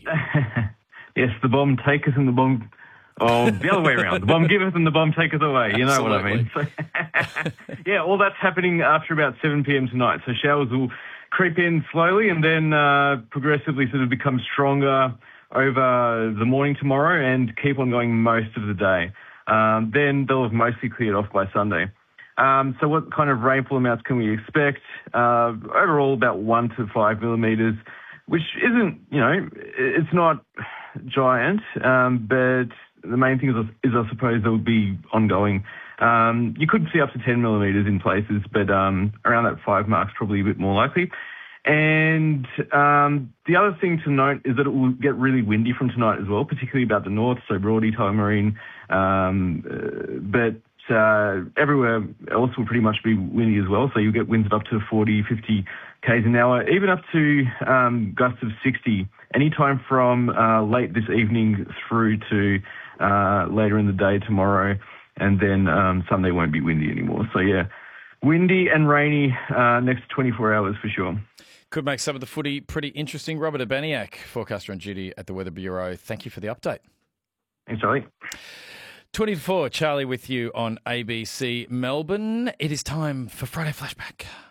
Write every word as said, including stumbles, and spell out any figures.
Yes, the bomb taketh and the bomb... Oh, the other way around. The bomb giveth and the bomb taketh away. You know Absolutely. what I mean? So, yeah, all that's happening after about seven p.m. tonight. So showers will creep in slowly and then uh, progressively sort of become stronger over the morning tomorrow and keep on going most of the day. Um, then they'll have mostly cleared off by Sunday. Um, so what kind of rainfall amounts can we expect? Uh, overall, about one to five millimetres, which isn't, you know, it's not giant, um, but the main thing is, is I suppose there will be ongoing. Um, you could see up to ten millimetres in places, but um, around that five mark's probably a bit more likely. And um, the other thing to note is that it will get really windy from tonight as well, particularly about the north, so Broady, Tullamarine, um, uh, but uh, everywhere else will pretty much be windy as well, so you'll get winds of up to forty, fifty k's an hour, even up to um, gusts of sixty, anytime from uh, late this evening through to uh, later in the day tomorrow, and then um, Sunday won't be windy anymore. So yeah, windy and rainy uh, next twenty-four hours for sure. Could make some of the footy pretty interesting. Robert Urbaniak, forecaster on duty at the Weather Bureau. Thank you for the update. Thanks, Charlie. twenty-four, Charlie with you on A B C Melbourne. It is time for Friday Flashback.